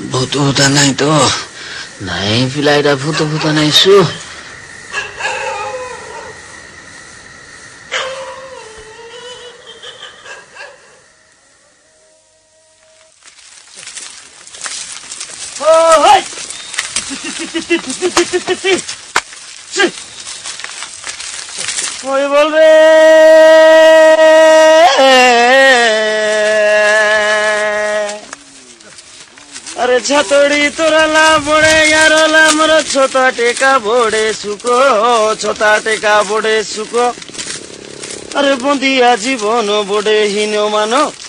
ভূত ভূতা নাই তো নাই পিলাইটা ভূত ভূতা নাই সু ওই বলবে अरे छतड़ी तोरा ला बोड़े यार ला मरो छोटा टेका बोड़े सुको छोटा टेका बोड़े सुको अरे बंदिया जीवन बोड़े हीनो मानो